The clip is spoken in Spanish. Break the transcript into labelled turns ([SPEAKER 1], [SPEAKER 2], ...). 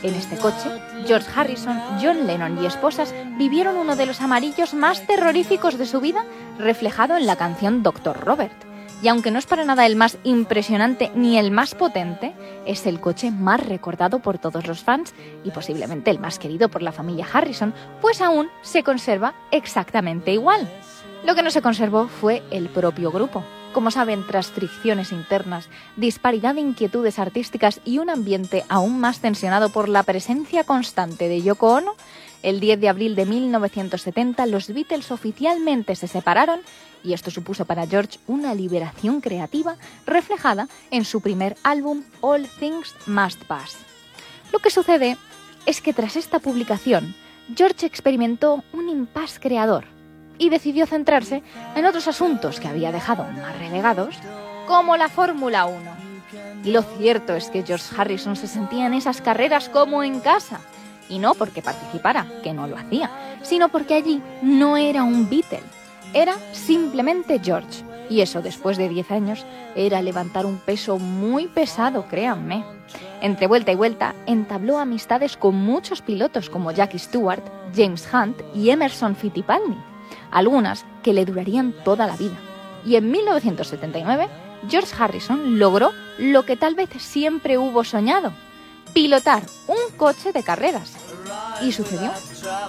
[SPEAKER 1] En este coche, George Harrison, John Lennon y esposas vivieron uno de los amarillos más terroríficos de su vida, reflejado en la canción Dr. Robert. Y aunque no es para nada el más impresionante ni el más potente, es el coche más recordado por todos los fans y posiblemente el más querido por la familia Harrison, pues aún se conserva exactamente igual. Lo que no se conservó fue el propio grupo. Como saben, tras fricciones internas, disparidad de inquietudes artísticas y un ambiente aún más tensionado por la presencia constante de Yoko Ono, el 10 de abril de 1970 los Beatles oficialmente se separaron y esto supuso para George una liberación creativa reflejada en su primer álbum All Things Must Pass. Lo que sucede es que tras esta publicación, George experimentó un impasse creador y decidió centrarse en otros asuntos que había dejado más relegados, como la Fórmula 1. Y lo cierto es que George Harrison se sentía en esas carreras como en casa, y no porque participara, que no lo hacía, sino porque allí no era un Beatle, era simplemente George. Y eso, después de 10 años, era levantar un peso muy pesado, créanme. Entre vuelta y vuelta, entabló amistades con muchos pilotos como Jackie Stewart, James Hunt y Emerson Fittipaldi, algunas que le durarían toda la vida. Y en 1979, George Harrison logró lo que tal vez siempre hubo soñado: pilotar un coche de carreras. Y sucedió.